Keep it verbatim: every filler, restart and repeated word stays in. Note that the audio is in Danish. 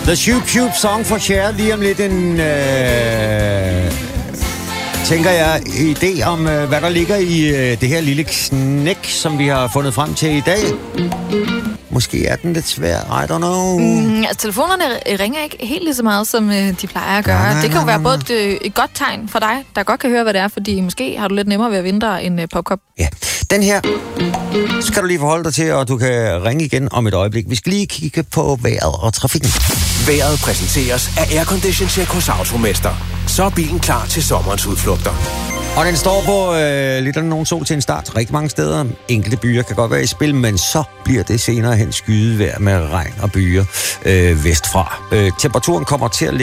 The Shoop Shoop Song for Cher. Lige om lidt en, øh, tænker jeg, idé om, øh, hvad der ligger i øh, det her lille knæk, som vi har fundet frem til i dag. Måske er den lidt svær, I don't know. Mm, altså, telefonerne ringer ikke helt lige så meget, som øh, de plejer at gøre. Nej, nej, det kan jo nej, være nej. både et, et godt tegn for dig, der godt kan høre, hvad det er, fordi måske har du lidt nemmere ved at vinde dig en øh, popkop. Ja, den her skal du lige forholde dig til, og du kan ringe igen om et øjeblik. Vi skal lige kigge på vejret og trafikken. Vejret præsenteres af Aircondition Check hos Automester. Så er bilen klar til sommerens udflugter. Og den står på øh, lidt af nogen sol til en start. Rigtig mange steder. Enkelte byer kan godt være i spil, men så bliver det senere hen skydevejr med regn og byer øh, vestfra. Øh, temperaturen kommer til at ligge